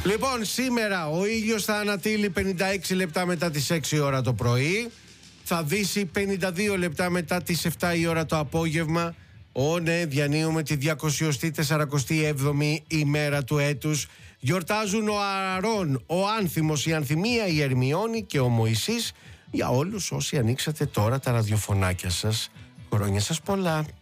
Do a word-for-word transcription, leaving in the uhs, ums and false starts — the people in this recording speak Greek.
Λοιπόν, σήμερα ο ήλιος θα ανατείλει πενήντα έξι λεπτά μετά τις έξι ώρα το πρωί. Θα δύσει πενήντα δύο λεπτά μετά τις επτά η ώρα το απόγευμα. Ω ναι, διανύουμε τη διακόσια σαράντα έβδομη ημέρα του έτους. Γιορτάζουν ο Ααρών, ο Άνθιμος, η Ανθιμία, η Ερμιόνη και ο Μωυσής. Για όλους όσοι ανοίξατε τώρα τα ραδιοφωνάκια σας, χρόνια σας πολλά.